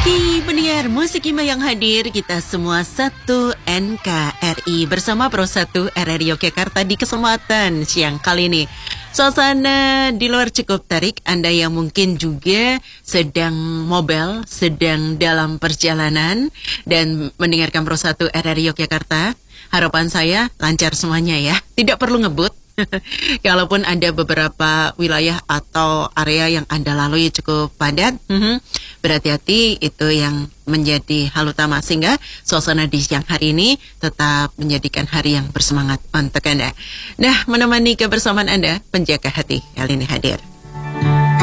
pagi pendengar Musik Hima yang hadir, kita semua satu NKRI bersama Pro 1 RRI Yogyakarta di kesempatan siang kali ini. Suasana di luar cukup terik, Anda yang mungkin juga sedang mobile, sedang dalam perjalanan dan mendengarkan Pro 1 RRI Yogyakarta. Harapan saya lancar semuanya ya, tidak perlu ngebut. Kalaupun ada beberapa wilayah atau area yang Anda lalui cukup padat, berhati-hati, itu yang menjadi hal utama sehingga suasana di siang hari ini tetap menjadikan hari yang bersemangat untuk Anda. Nah, menemani kebersamaan Anda, penjaga hati kali ini hadir.